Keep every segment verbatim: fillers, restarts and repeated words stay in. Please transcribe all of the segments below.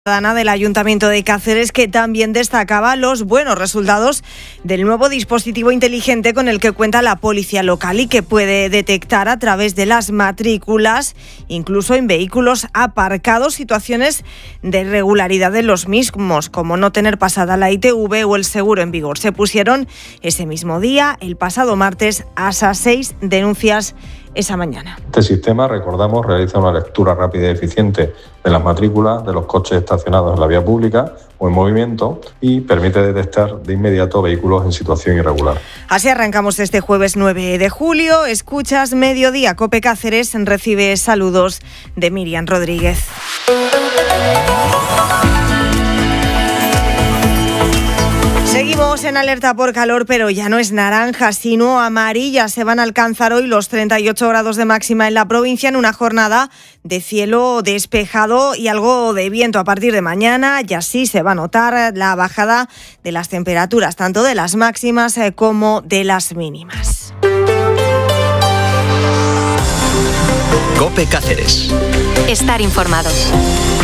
Del Ayuntamiento de Cáceres, que también destacaba los buenos resultados del nuevo dispositivo inteligente con el que cuenta la policía local y que puede detectar a través de las matrículas, incluso en vehículos aparcados, situaciones de irregularidad de los mismos, como no tener pasada la I T V o el seguro en vigor. Se pusieron ese mismo día, el pasado martes, a esas seis denuncias esa mañana. Este sistema, recordamos, realiza una lectura rápida y eficiente de las matrículas de los coches estacionados en la vía pública o en movimiento y permite detectar de inmediato vehículos en situación irregular. Así arrancamos este jueves nueve de julio. Escuchas Mediodía. COPE Cáceres recibe saludos de Miriam Rodríguez. Seguimos en alerta por calor, pero ya no es naranja, sino amarilla. Se van a alcanzar hoy los treinta y ocho grados de máxima en la provincia en una jornada de cielo despejado y algo de viento a partir de mañana. Y así se va a notar la bajada de las temperaturas, tanto de las máximas como de las mínimas. COPE Cáceres. Estar informados.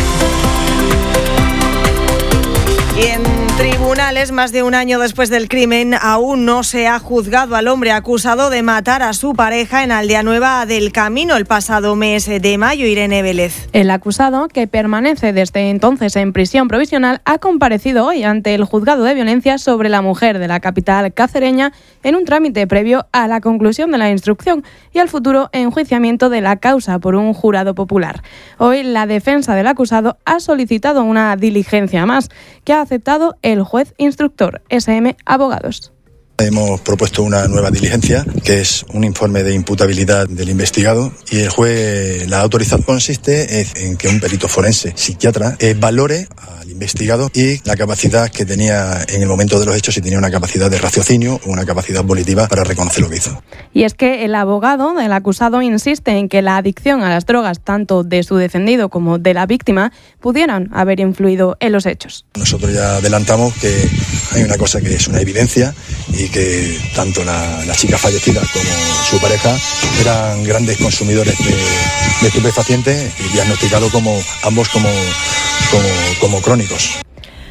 Y en tribunales, más de un año después del crimen, aún no se ha juzgado al hombre acusado de matar a su pareja en Aldea Nueva del Camino el pasado mes de mayo. Irene Vélez. El acusado, que permanece desde entonces en prisión provisional, ha comparecido hoy ante el juzgado de violencia sobre la mujer de la capital cacereña en un trámite previo a la conclusión de la instrucción y al futuro enjuiciamiento de la causa por un jurado popular. Hoy la defensa del acusado ha solicitado una diligencia más que ha aceptado el juez instructor, S M Abogados. Hemos propuesto una nueva diligencia, que es un informe de imputabilidad del investigado, y el juez, la autorización consiste en que un perito forense, psiquiatra, eh, valore al investigado y la capacidad que tenía en el momento de los hechos, si tenía una capacidad de raciocinio o una capacidad volitiva para reconocer lo que hizo. Y es que el abogado del acusado insiste en que la adicción a las drogas, tanto de su defendido como de la víctima, pudieran haber influido en los hechos. Nosotros ya adelantamos que hay una cosa que es una evidencia y que tanto la, la chica fallecida como su pareja eran grandes consumidores de, de estupefacientes y diagnosticados como ambos como, como, como crónicos.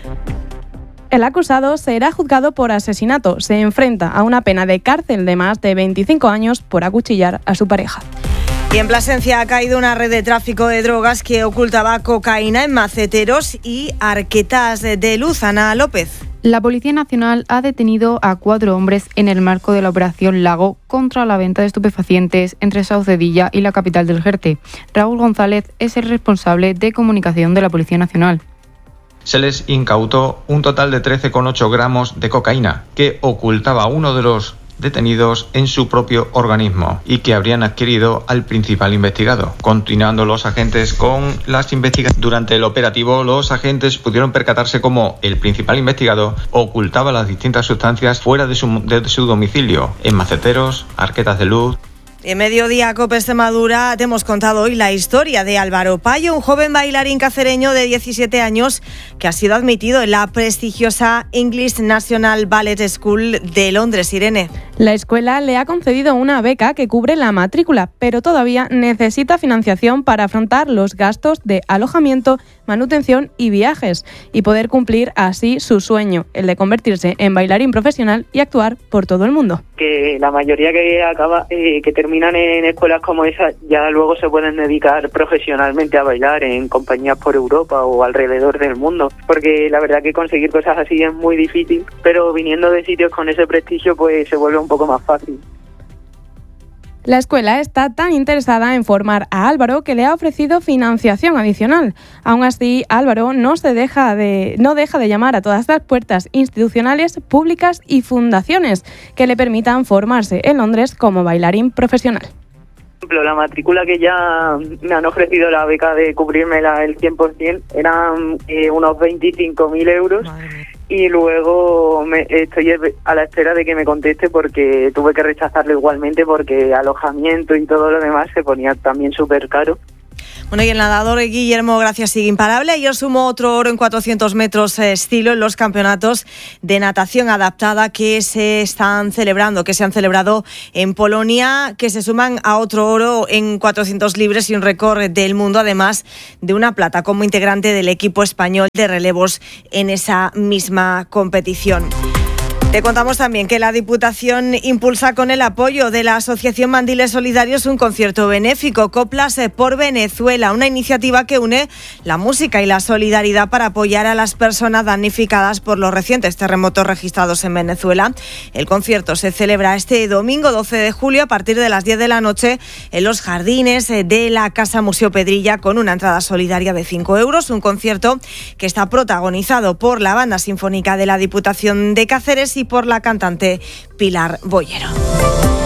El acusado será juzgado por asesinato. Se enfrenta a una pena de cárcel de más de veinticinco años por acuchillar a su pareja. Y en Plasencia ha caído una red de tráfico de drogas que ocultaba cocaína en maceteros y arquetas de luz. Ana López. La Policía Nacional ha detenido a cuatro hombres en el marco de la Operación Lago contra la venta de estupefacientes entre Saucedilla y la capital del Jerte. Raúl González es el responsable de comunicación de la Policía Nacional. Se les incautó un total de trece coma ocho gramos de cocaína que ocultaba uno de los detenidos en su propio organismo y que habrían adquirido al principal investigado. Continuando los agentes con las investigaciones, durante el operativo los agentes pudieron percatarse cómo el principal investigado ocultaba las distintas sustancias fuera de su, de su domicilio, en maceteros, arquetas de luz. En Mediodía, COPE Extremadura, te hemos contado hoy la historia de Álvaro Payo, un joven bailarín cacereño de diecisiete años que ha sido admitido en la prestigiosa English National Ballet School de Londres. Irene. La escuela le ha concedido una beca que cubre la matrícula, pero todavía necesita financiación para afrontar los gastos de alojamiento, manutención y viajes y poder cumplir así su sueño, el de convertirse en bailarín profesional y actuar por todo el mundo. Que la mayoría que acaba eh, que terminan en escuelas como esa ya luego se pueden dedicar profesionalmente a bailar en compañías por Europa o alrededor del mundo, porque la verdad que conseguir cosas así es muy difícil, pero viniendo de sitios con ese prestigio pues se vuelve un poco más fácil. La escuela está tan interesada en formar a Álvaro que le ha ofrecido financiación adicional. Aún así, Álvaro no se deja de, no deja de llamar a todas las puertas institucionales, públicas y fundaciones que le permitan formarse en Londres como bailarín profesional. Por ejemplo, la matrícula que ya me han ofrecido la beca de cubrírmela el cien por ciento eran eh, unos veinticinco mil euros. Y luego me, estoy a la espera de que me conteste porque tuve que rechazarlo igualmente porque alojamiento y todo lo demás se ponía también súper caro. Bueno, y el nadador Guillermo Gracia sigue imparable. Ayer sumó otro oro en cuatrocientos metros estilo en los campeonatos de natación adaptada que se están celebrando, que se han celebrado en Polonia, que se suman a otro oro en cuatrocientos libres y un récord del mundo, además de una plata como integrante del equipo español de relevos en esa misma competición. Te contamos también que la Diputación impulsa con el apoyo de la Asociación Mandiles Solidarios un concierto benéfico, Coplas por Venezuela, una iniciativa que une la música y la solidaridad para apoyar a las personas damnificadas por los recientes terremotos registrados en Venezuela. El concierto se celebra este domingo doce de julio a partir de las diez de la noche en los jardines de la Casa Museo Pedrilla con una entrada solidaria de cinco euros, un concierto que está protagonizado por la Banda Sinfónica de la Diputación de Cáceres y por la cantante Pilar Boyero.